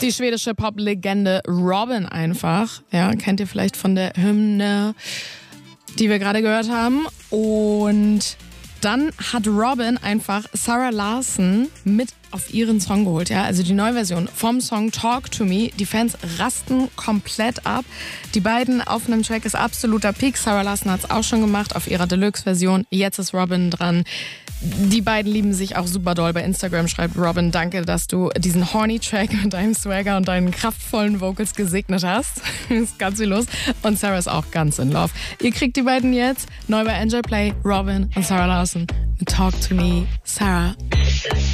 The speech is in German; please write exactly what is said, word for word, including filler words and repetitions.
Die schwedische Pop-Legende Robyn einfach. Ja, kennt ihr vielleicht von der Hymne, die wir gerade gehört haben. Und dann hat Robyn einfach Zara Larsson mit auf ihren Song geholt. Ja, also die Neuversion vom Song Talk to Me. Die Fans rasten komplett ab. Die beiden auf einem Track ist absoluter Peak. Zara Larsson hat es auch schon gemacht auf ihrer Deluxe-Version. Jetzt ist Robyn dran. Die beiden lieben sich auch super doll. Bei Instagram schreibt Robyn: Danke, dass du diesen horny Track mit deinem Swagger und deinen kraftvollen Vocals gesegnet hast. Ist ganz viel los. Und Zara ist auch ganz in love. Ihr kriegt die beiden jetzt neu bei Enjoy Play. Robyn und Zara Larsson mit Talk to Me. Zara.